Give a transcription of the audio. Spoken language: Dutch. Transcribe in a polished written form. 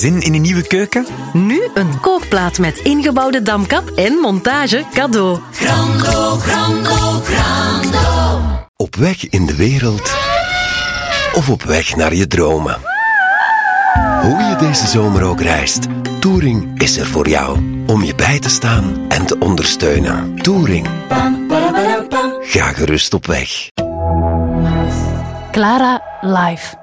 Zin in een nieuwe keuken? Nu een kookplaat met ingebouwde damkap en montage cadeau. Grando, grando, grando. Op weg in de wereld of op weg naar je dromen. Hoe je deze zomer ook reist, Touring is er voor jou. Om je bij te staan en te ondersteunen. Touring. Ga gerust op weg. Clara Live.